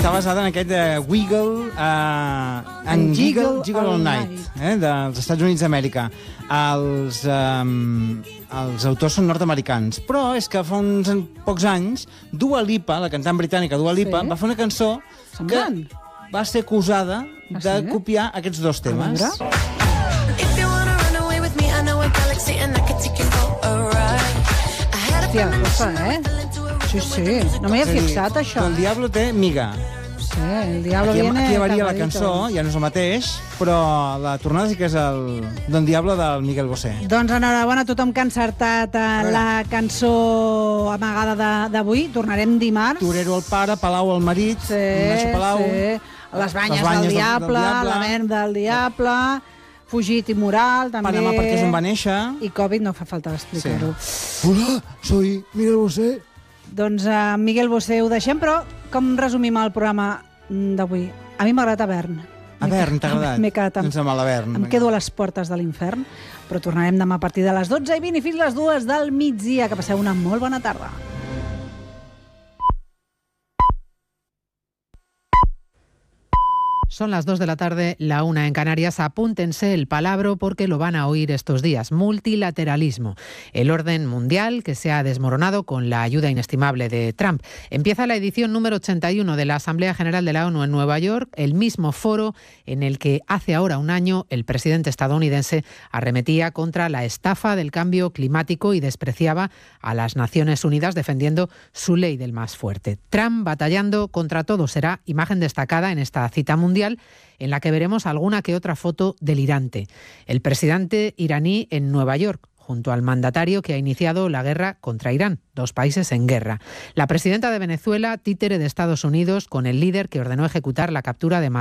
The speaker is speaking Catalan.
està basada en aquest Wiggle and Jiggle All Night, dels Estats Units d'Amèrica. Els autors són nord-americans, però és que fa uns pocs anys Dua Lipa, la cantant britànica Dua Lipa, va fer una cançó que va ser acusada de copiar aquests dos temes. Hòstia, cosa, Sí, no m'hi he fixat, això. El Diablo té miga. Sí, el Diablo viene... Aquí varia la cançó, ja no és el mateix, però la tornada sí que és el Don Diablo del Miguel Bosé. Doncs enhorabona a tothom que ha encertat la cançó amagada d'avui. Tornarem dimarts. Torero el pare, Palau el marit, Nacho Palau. Sí. Les banyes del diable, la merda del diable... Fugit immoral, també... Panamà perquè és on va néixer. I Covid no fa falta explicar-ho. Sí. Hola, soy Miguel Bosé. Doncs Miguel Bosé ho deixem, però com resumim el programa d'avui? A mi m'ha agradat Avern. Avern, t'ha agradat? M'he quedat Sense mal Avern. Em quedo a les portes de l'infern, però tornarem demà a partir de les 12:20 i fins les 2 del migdia. Que passeu una molt bona tarda. Son las 2 de la tarde, la 1 en Canarias. Apúntense el palabra porque lo van a oír estos días. Multilateralismo. El orden mundial que se ha desmoronado con la ayuda inestimable de Trump. Empieza la edición número 81 de la Asamblea General de la ONU en Nueva York, el mismo foro en el que hace ahora un año el presidente estadounidense arremetía contra la estafa del cambio climático y despreciaba a las Naciones Unidas defendiendo su ley del más fuerte. Trump batallando contra todo será imagen destacada en esta cita mundial, en la que veremos alguna que otra foto delirante. El presidente iraní en Nueva York, junto al mandatario que ha iniciado la guerra contra Irán, dos países en guerra. La presidenta de Venezuela, títere de Estados Unidos, con el líder que ordenó ejecutar la captura de